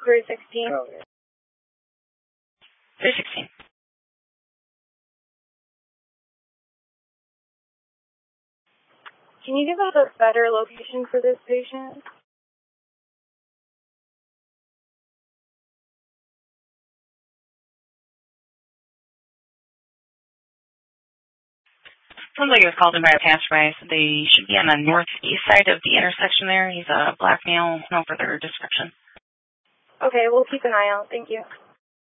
316. Oh, 316. Can you give us a better location for this patient? Sounds like he was called in by a passerby, so they should be on the northeast side of the intersection there. He's a black male, no further description. Okay, we'll keep an eye out. Thank you.